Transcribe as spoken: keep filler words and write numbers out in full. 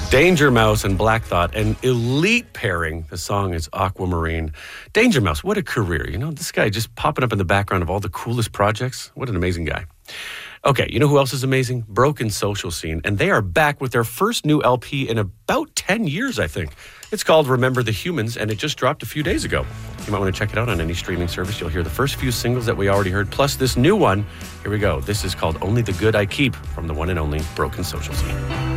Danger Mouse and Black Thought, an elite pairing. The song is Aquamarine. Danger Mouse, what a career. You know, this guy just popping up in the background of all the coolest projects. What an amazing guy. Okay, you know who else is amazing? Broken Social Scene. And they are back with their first new L P in about ten years, I think. It's called Remember the Humans, and it just dropped a few days ago. You might want to check it out on any streaming service. You'll hear the first few singles that we already heard, plus this new one. Here we go. This is called Only the Good I Keep from the one and only Broken Social Scene.